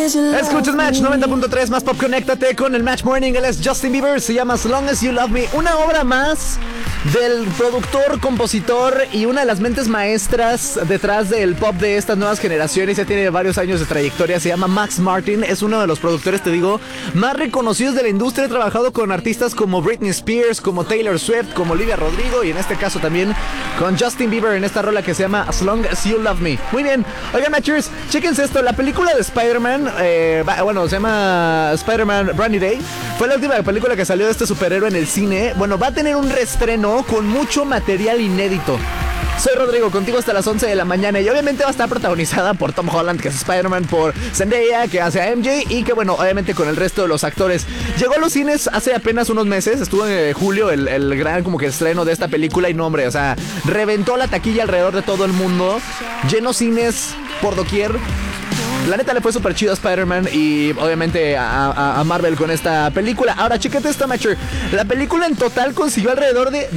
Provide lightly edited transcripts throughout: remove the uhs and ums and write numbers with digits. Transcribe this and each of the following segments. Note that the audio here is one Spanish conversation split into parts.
Escuchas Match 90.3 más pop. Conéctate con el Match Morning. Él es Justin Bieber, se llama As Long As You Love Me. Una obra más del productor, compositor y una de las mentes maestras detrás del pop de estas nuevas generaciones. Ya tiene varios años de trayectoria. Se llama Max Martin. Es uno de los productores, te digo, más reconocidos de la industria. Ha trabajado con artistas como Britney Spears, como Taylor Swift, como Olivia Rodrigo y en este caso también con Justin Bieber en esta rola que se llama As Long As You Love Me. Muy bien. Oigan, Matchers, chéquense esto. La película de Spider-Man, se llama Spider-Man Brand New Day. Fue la última película que salió de este superhéroe en el cine. Bueno, va a tener un reestreno con mucho material inédito. Soy Rodrigo, contigo hasta las 11 de la mañana y obviamente va a estar protagonizada por Tom Holland, que es Spider-Man, por Zendaya, que hace a MJ y que bueno, obviamente con el resto de los actores. Llegó a los cines hace apenas unos meses, estuvo en julio el gran como que estreno de esta película y no hombre, o sea, reventó la taquilla alrededor de todo el mundo, llenó cines por doquier. La neta le fue súper chido a Spider-Man y obviamente a Marvel con esta película. Ahora, chécate esta, Matcher. La película en total consiguió alrededor de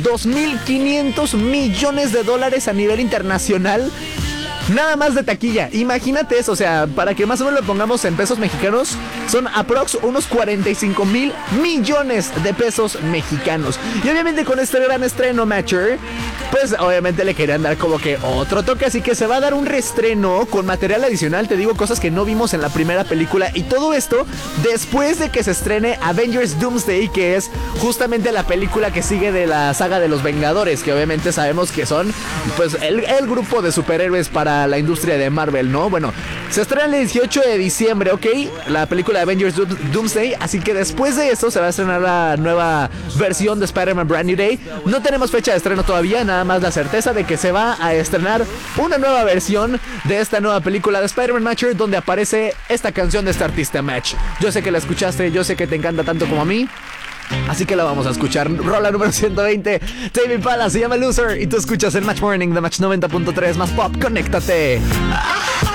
$2.500 millones a nivel internacional. Nada más de taquilla, imagínate eso, o sea, para que más o menos lo pongamos en pesos mexicanos, son aprox unos 45,000 millones de pesos mexicanos. Y obviamente con este gran estreno, Matcher, pues obviamente le querían dar como que otro toque, así que se va a dar un reestreno con material adicional, te digo, cosas que no vimos en la primera película, y todo esto después de que se estrene Avengers Doomsday, que es justamente la película que sigue de la saga de los Vengadores, que obviamente sabemos que son pues el grupo de superhéroes para la industria de Marvel, ¿no? Bueno, se estrena el 18 de diciembre, ¿ok? La película de Avengers Doomsday, así que después de eso se va a estrenar la nueva versión de Spider-Man Brand New Day. No tenemos fecha de estreno todavía, nada más la certeza de que se va a estrenar una nueva versión de esta nueva película de Spider-Man Matcher, donde aparece esta canción de este artista, Match. Yo sé que la escuchaste, yo sé que te encanta tanto como a mí, así que la vamos a escuchar. Rola número 120, Tame Impala, se llama Loser, y tú escuchas el Match Morning de Match 90.3 más pop. Conéctate.